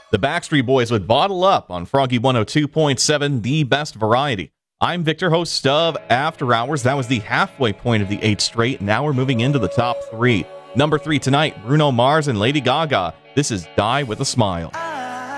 The Backstreet Boys with Bottle Up on Froggy 102.7, the best variety. I'm Victor, host of After Hours. That was the halfway point of the 8 straight. Now we're moving into the top 3. Number 3 tonight, Bruno Mars and Lady Gaga. This is Die With a Smile.